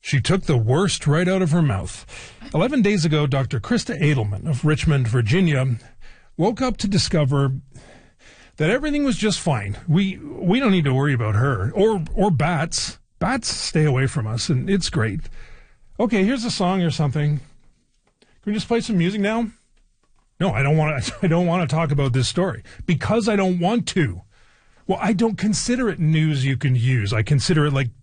She took the worst right out of her mouth. 11 days ago, Dr. Krista Edelman of Richmond, Virginia, woke up to discover that everything was just fine. We don't need to worry about her or bats. Bats stay away from us, and it's great. Okay, here's a song or something. Can we just play some music now? No, I don't want to talk about this story because I don't want to. Well, I don't consider it news you can use. I consider it like